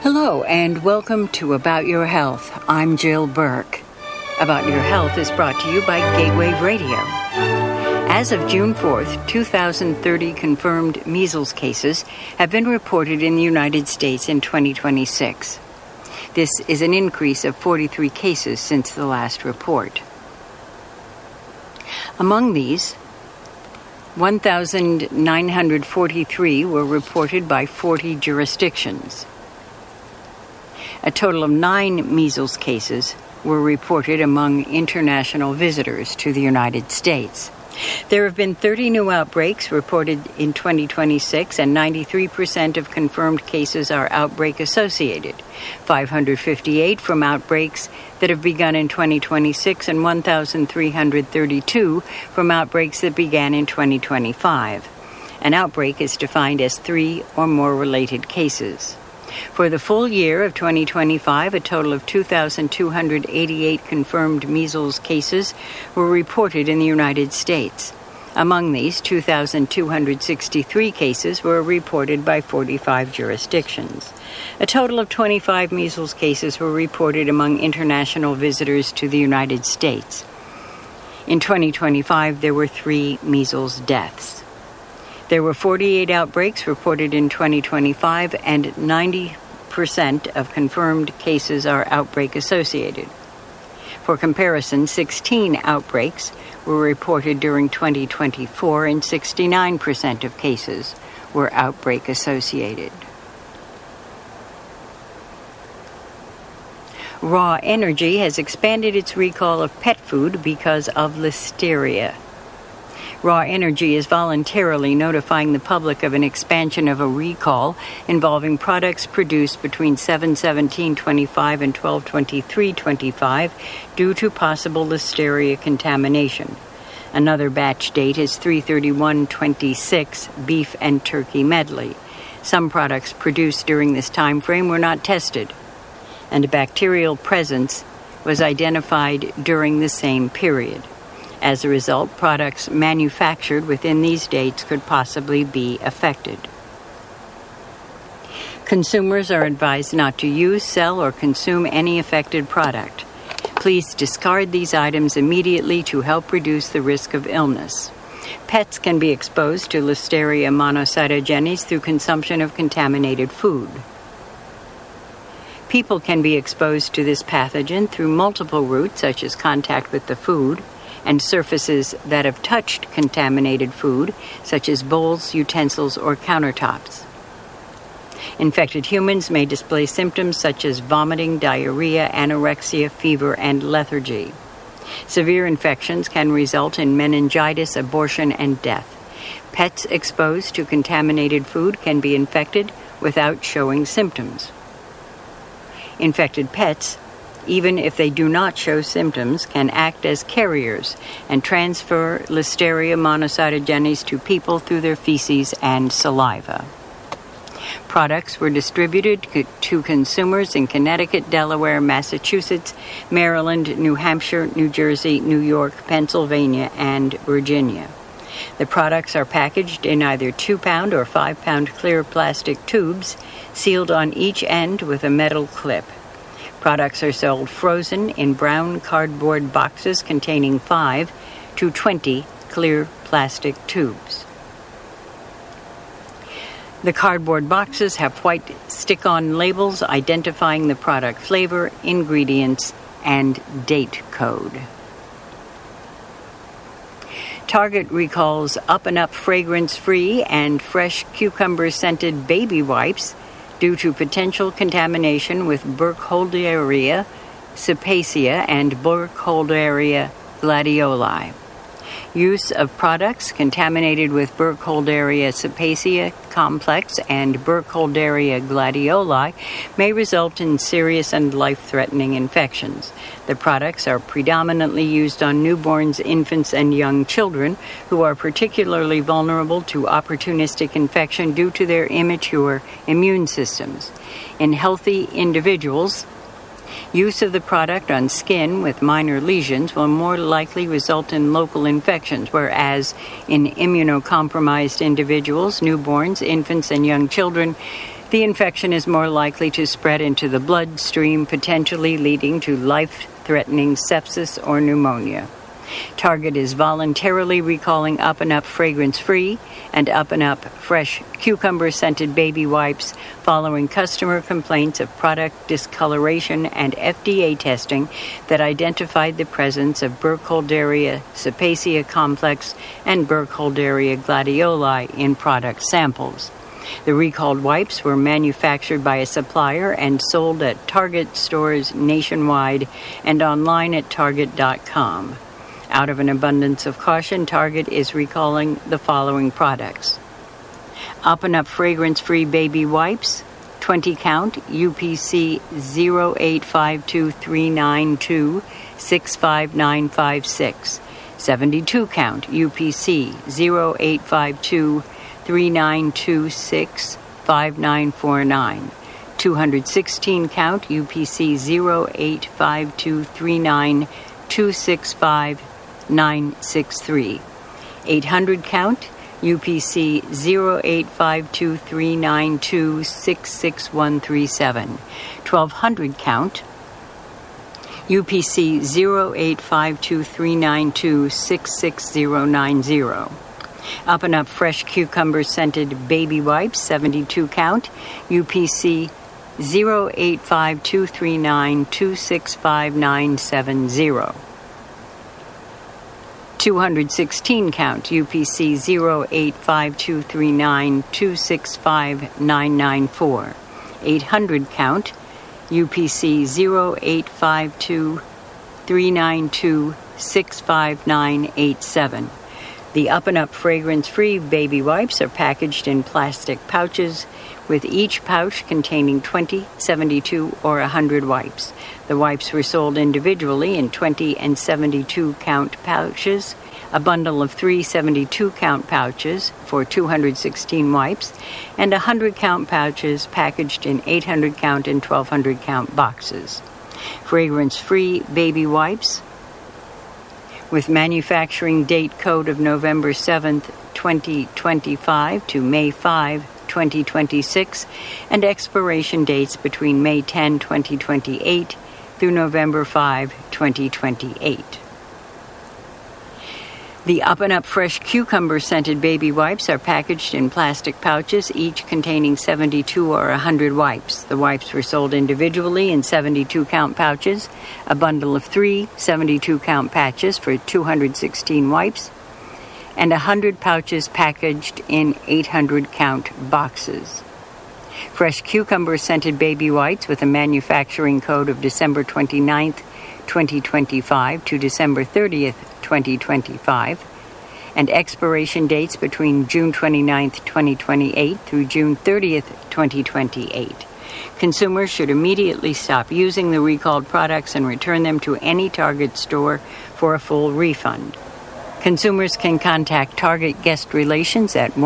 Hello and welcome to About Your Health. I'm Jill Burke. About Your Health is brought to you by Gateway Radio. As of June 4th, 2,030 confirmed measles cases have been reported in the United States in 2026. This is an increase of 43 cases since the last report. Among these, 1,943 were reported by 40 jurisdictions. A total of 9 measles cases were reported among international visitors to the United States. There have been 30 new outbreaks reported in 2026, and 93% of confirmed cases are outbreak-associated, 558 from outbreaks that have begun in 2026 and 1,332 from outbreaks that began in 2025. An outbreak is defined as 3 or more related cases. For the full year of 2025, a total of 2,288 confirmed measles cases were reported in the United States. Among these, 2,263 cases were reported by 45 jurisdictions. A total of 25 measles cases were reported among international visitors to the United States. In 2025, there were 3 measles deaths. There were 48 outbreaks reported in 2025, and 90% of confirmed cases are outbreak-associated. For comparison, 16 outbreaks were reported during 2024, and 69% of cases were outbreak-associated. Raw Energy has expanded its recall of pet food because of listeria. Raw Energy is voluntarily notifying the public of an expansion of a recall involving products produced between 7/17/25 and 12/23/25 due to possible listeria contamination. Another batch date is 3/31/26 beef and turkey medley. Some products produced during this time frame were not tested, and a bacterial presence was identified during the same period. As a result, products manufactured within these dates could possibly be affected. Consumers are advised not to use, sell, or consume any affected product. Please discard these items immediately to help reduce the risk of illness. Pets can be exposed to Listeria monocytogenes through consumption of contaminated food. People can be exposed to this pathogen through multiple routes, such as contact with the food, and surfaces that have touched contaminated food, such as bowls, utensils, or countertops. Infected humans may display symptoms such as vomiting, diarrhea, anorexia, fever, and lethargy. Severe infections can result in meningitis, abortion, and death. Pets exposed to contaminated food can be infected without showing symptoms. Infected pets, even if they do not show symptoms, can act as carriers and transfer Listeria monocytogenes to people through their feces and saliva. Products were distributed to consumers in Connecticut, Delaware, Massachusetts, Maryland, New Hampshire, New Jersey, New York, Pennsylvania, and Virginia. The products are packaged in either 2-pound or 5-pound clear plastic tubes, sealed on each end with a metal clip. Products are sold frozen in brown cardboard boxes containing 5 to 20 clear plastic tubes. The cardboard boxes have white stick-on labels identifying the product flavor, ingredients, and date code. Target recalls Up and Up fragrance-free and fresh cucumber-scented baby wipes due to potential contamination with Burkholderia cepacia and Burkholderia gladioli. Use of products contaminated with Burkholderia cepacia complex and Burkholderia gladioli may result in serious and life-threatening infections. The products are predominantly used on newborns, infants, and young children who are particularly vulnerable to opportunistic infection due to their immature immune systems. In healthy individuals, use of the product on skin with minor lesions will more likely result in local infections, whereas in immunocompromised individuals, newborns, infants, and young children, The infection is more likely to spread into the bloodstream, potentially leading to life-threatening sepsis or pneumonia. Target is voluntarily recalling Up and Up fragrance-free and Up and Up fresh cucumber-scented baby wipes following customer complaints of product discoloration and FDA testing that identified the presence of Burkholderia cepacia complex and Burkholderia gladioli in product samples. The recalled wipes were manufactured by a supplier and sold at Target stores nationwide and online at Target.com. Out of an abundance of caution, Target is recalling the following products. Up and Up fragrance-free baby wipes, 20 count, UPC 0852392-65956. 72 count, UPC 0852392-65949. 216 count, UPC 0852392-65963. 800 count, UPC 0852392-66137. 1200 count, UPC 0852392-66090. Up and Up fresh cucumber scented baby wipes, 72 count, UPC 0852392-65970. 216 count, UPC 0852392-65994. 800 count, UPC 0852392-65987. The Up and Up fragrance-free baby wipes are packaged in plastic pouches, with each pouch containing 20, 72, or 100 wipes. The wipes were sold individually in 20 and 72 count pouches, a bundle of 3 72 count pouches for 216 wipes, and 100 count pouches packaged in 800 count and 1200 count boxes. Fragrance-free baby wipes with manufacturing date code of November 7th, 2025 to May 5, 2026, and expiration dates between May 10, 2028 through November 5, 2028. The Up and Up fresh cucumber scented baby wipes are packaged in plastic pouches, each containing 72 or 100 wipes. The wipes were sold individually in 72 count pouches, a bundle of 3 72 count patches for 216 wipes, and 100 pouches packaged in 800 count boxes. Fresh cucumber scented baby wipes with a manufacturing code of December 29th, 2025 to December 30th, 2025, and expiration dates between June 29th, 2028 through June 30th, 2028. Consumers should immediately stop using the recalled products and return them to any Target store for a full refund. Consumers can contact Target Guest Relations at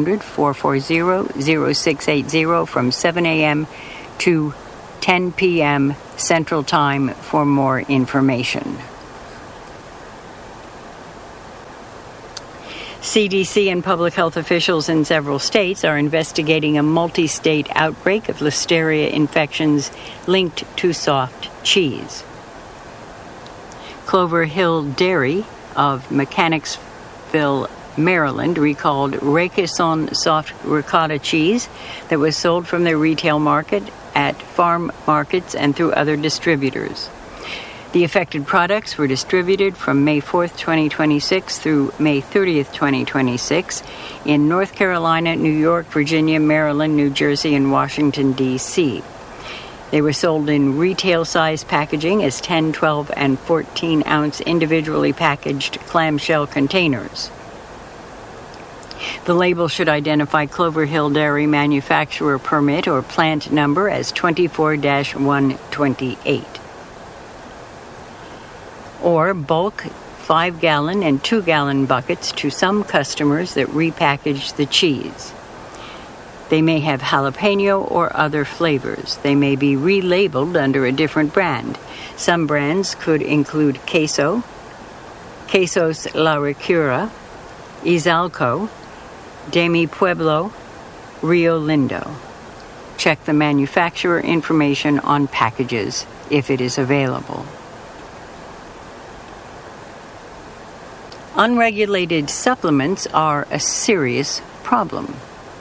1-800-440-0680 from 7 a.m. to 10 p.m. Central Time for more information. CDC and public health officials in several states are investigating a multi-state outbreak of Listeria infections linked to soft cheese. Clover Hill Dairy of Mechanicsville, Maryland, recalled Requesón soft ricotta cheese that was sold from their retail market at farm markets and through other distributors. The affected products were distributed from May 4th, 2026 through May 30th, 2026 in North Carolina, New York, Virginia, Maryland, New Jersey, and Washington, D.C. They were sold in retail-size packaging as 10, 12, and 14-ounce individually packaged clamshell containers. The label should identify Clover Hill Dairy manufacturer permit or plant number as 24-128. Or bulk 5-gallon and 2-gallon buckets to some customers that repackage the cheese. They may have jalapeno or other flavors. They may be relabeled under a different brand. Some brands could include queso, Quesos La Ricura, Izalco, De Mi Pueblo, Rio Lindo. Check the manufacturer information on packages if it is available. Unregulated supplements are a serious problem.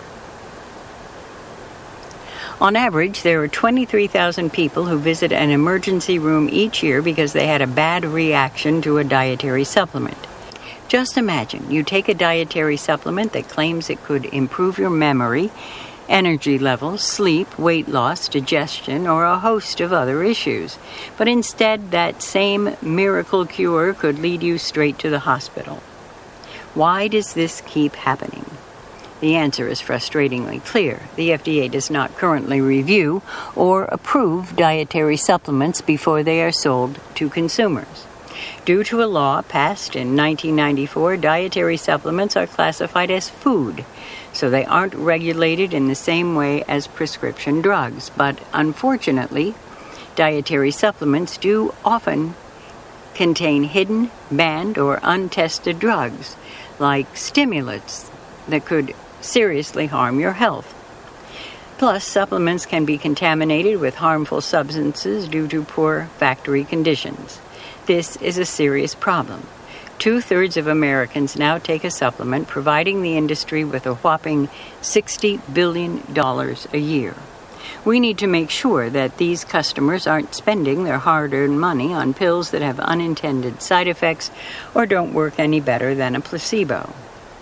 On average, there are 23,000 people who visit an emergency room each year because they had a bad reaction to a dietary supplement. Just imagine you take a dietary supplement that claims it could improve your memory, energy levels, sleep, weight loss, digestion, or a host of other issues. But instead, that same miracle cure could lead you straight to the hospital. Why does this keep happening? The answer is frustratingly clear. The FDA does not currently review or approve dietary supplements before they are sold to consumers. Due to a law passed in 1994, dietary supplements are classified as food, so they aren't regulated in the same way as prescription drugs. But unfortunately, dietary supplements do often contain hidden, banned, or untested drugs, like stimulants that could seriously harm your health. Plus, supplements can be contaminated with harmful substances due to poor factory conditions. This is a serious problem. 2/3 of Americans now take a supplement, providing the industry with a whopping $60 billion a year. We need to make sure that these customers aren't spending their hard-earned money on pills that have unintended side effects or don't work any better than a placebo.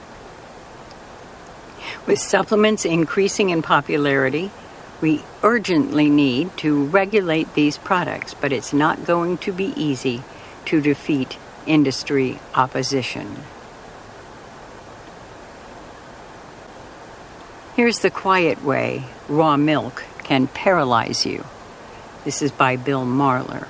With supplements increasing in popularity, we urgently need to regulate these products, but it's not going to be easy to defeat industry opposition. Here's the quiet way raw milk can paralyze you. This is by Bill Marler.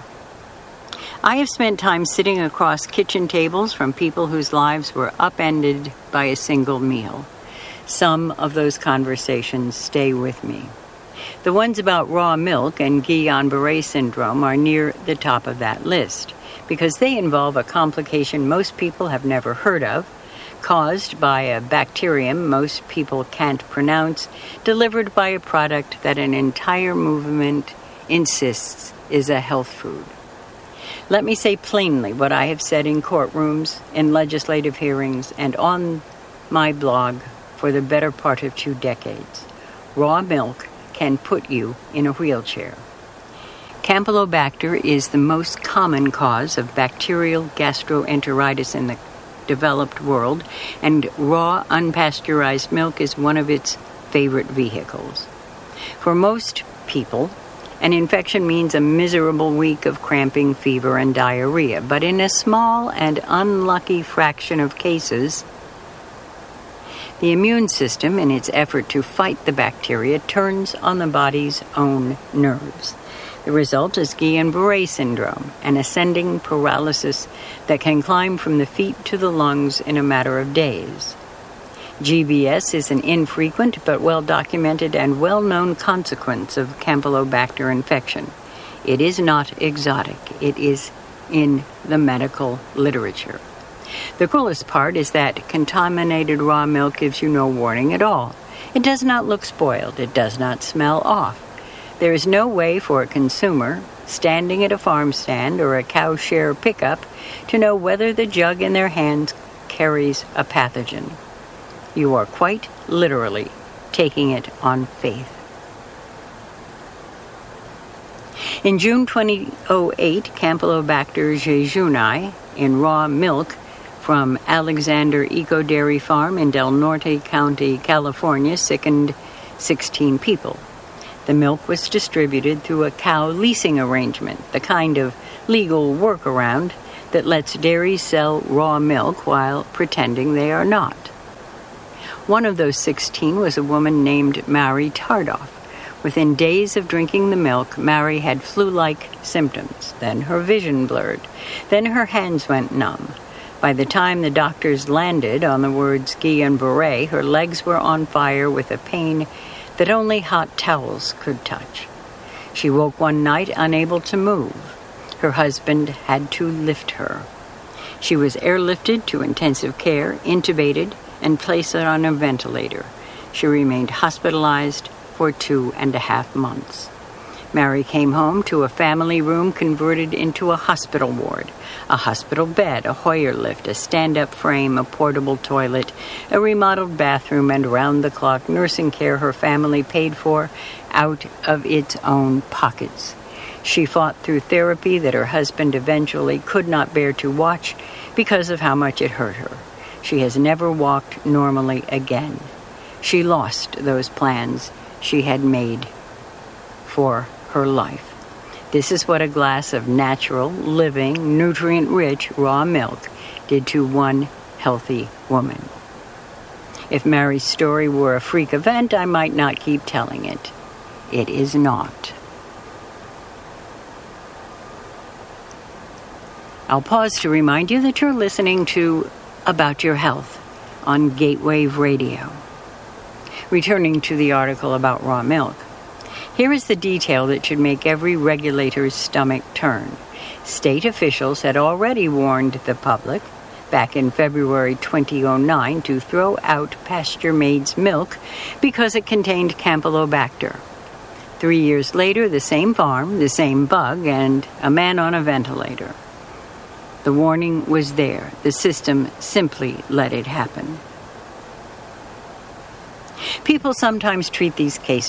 I have spent time sitting across kitchen tables from people whose lives were upended by a single meal. Some of those conversations stay with me. The ones about raw milk and Guillain-Barré syndrome are near the top of that list because they involve a complication most people have never heard of, caused by a bacterium most people can't pronounce, delivered by a product that an entire movement insists is a health food. Let me say plainly what I have said in courtrooms, in legislative hearings, and on my blog for the better part of 2 decades. Raw milk can put you in a wheelchair. Campylobacter is the most common cause of bacterial gastroenteritis in the developed world, and raw, unpasteurized milk is one of its favorite vehicles. For most people, an infection means a miserable week of cramping, fever, and diarrhea, but in a small and unlucky fraction of cases, the immune system, in its effort to fight the bacteria, turns on the body's own nerves. The result is Guillain-Barré syndrome, an ascending paralysis that can climb from the feet to the lungs in a matter of days. GBS is an infrequent but well-documented and well-known consequence of Campylobacter infection. It is not exotic. It is in the medical literature. The coolest part is that contaminated raw milk gives you no warning at all. It does not look spoiled. It does not smell off. There is no way for a consumer, standing at a farm stand or a cow share pickup, to know whether the jug in their hands carries a pathogen. You are quite literally taking it on faith. In June 2008, Campylobacter jejuni in raw milk from Alexander Eco Dairy Farm in Del Norte County, California, sickened 16 people. The milk was distributed through a cow leasing arrangement, the kind of legal workaround that lets dairies sell raw milk while pretending they are not. One of those 16 was a woman named Mary Tardoff. Within days of drinking the milk, Mary had flu-like symptoms. Then her vision blurred. Then her hands went numb. By the time the doctors landed on the words Guillain-Barré, her legs were on fire with a pain that only hot towels could touch. She woke one night unable to move. Her husband had to lift her. She was airlifted to intensive care, intubated, and placed on a ventilator. She remained hospitalized for 2.5 months. Mary came home to a family room converted into a hospital ward, a hospital bed, a Hoyer lift, a stand-up frame, a portable toilet, a remodeled bathroom, and round-the-clock nursing care her family paid for out of its own pockets. She fought through therapy that her husband eventually could not bear to watch because of how much it hurt her. She has never walked normally again. She lost those plans she had made for her life. This is what a glass of natural, living, nutrient-rich raw milk did to one healthy woman. If Mary's story were a freak event, I might not keep telling it. It is not. I'll pause to remind you that you're listening to About Your Health on Gatewave Radio. Returning to the article about raw milk, here is the detail that should make every regulator's stomach turn. State officials had already warned the public back in February 2009 to throw out pasture-maid's milk because it contained Campylobacter. 3 years later, the same farm, the same bug, and a man on a ventilator. The warning was there. The system simply let it happen. People sometimes treat these cases